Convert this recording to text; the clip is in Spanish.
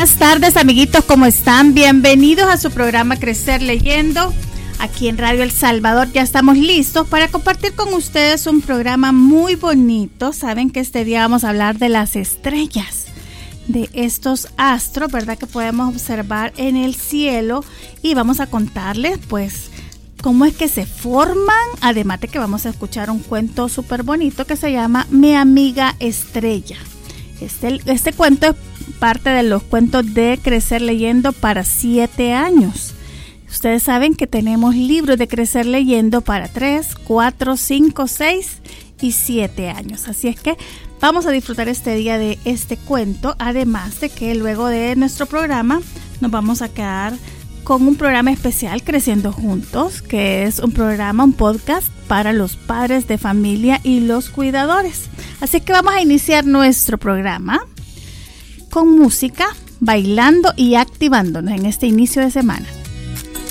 Buenas tardes, amiguitos, ¿cómo están? Bienvenidos a su programa Crecer Leyendo. Aquí en Radio El Salvador ya estamos listos para compartir con ustedes un programa muy bonito. Saben que este día vamos a hablar de las estrellas, de estos astros, ¿verdad? Que podemos observar en el cielo, y vamos a contarles, pues, cómo es que se forman. Además de que vamos a escuchar un cuento súper bonito que se llama Mi Amiga Estrella. Este cuento es parte de los cuentos de Crecer Leyendo para 7 años. Ustedes saben que tenemos libros de Crecer Leyendo para 3, 4, 5, 6 y 7 años. Así es que vamos a disfrutar este día de este cuento. Además de que luego de nuestro programa nos vamos a quedar con un programa especial, Creciendo Juntos, que es un podcast para los padres de familia y los cuidadores. Así que vamos a iniciar nuestro programa con música, bailando y activándonos en este inicio de semana.